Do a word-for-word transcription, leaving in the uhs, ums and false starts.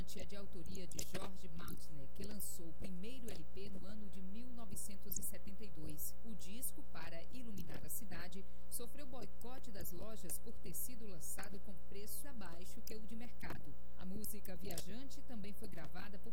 Viajante é de autoria de George Martin, que lançou o primeiro L P no ano de mil novecentos e setenta e dois. O disco, para iluminar a cidade, sofreu boicote das lojas por ter sido lançado com preço abaixo que o de mercado. A música Viajante também foi gravada